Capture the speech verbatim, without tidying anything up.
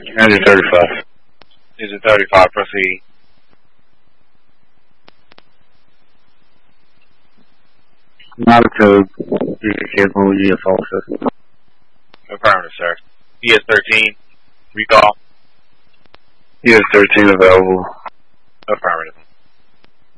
Engine thirty-five. Engine thirty-five, proceed. Altitude, you can get more U F O system. Affirmative, sir. E S thirteen, recall. E S thirteen available. Affirmative.